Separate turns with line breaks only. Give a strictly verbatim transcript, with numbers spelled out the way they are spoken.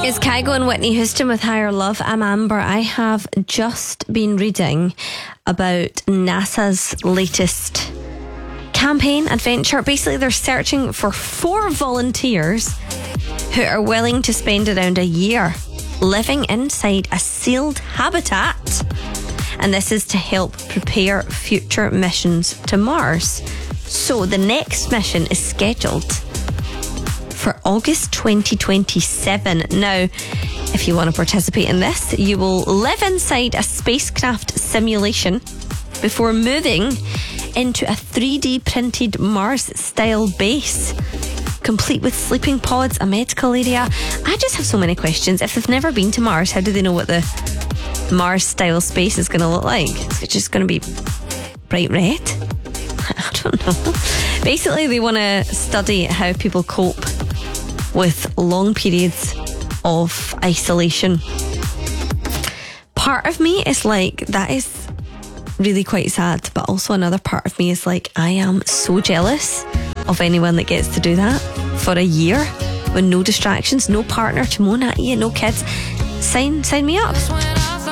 It's Kygo and Whitney Houston with Higher Love. I'm Amber. I have just been reading about NASA's latest campaign adventure. Basically, they're searching for four volunteers who are willing to spend around a year living inside a sealed habitat. And this is to help prepare future missions to Mars. So the next mission is scheduled for August twenty twenty-seven. Now, if you want to participate in this, you will live inside a spacecraft simulation before moving into a three D printed Mars-style base, complete with sleeping pods, a medical area. I just have so many questions. If they've never been to Mars, how do they know what the Mars-style space is going to look like? Is it just going to be bright red? I don't know. Basically, they want to study how people cope with long periods of isolation. Part of me is like, that is really quite sad, but also another part of me is like, I am so jealous of anyone that gets to do that for a year with no distractions, no partner to moan at you, no kids. Sign, sign me up.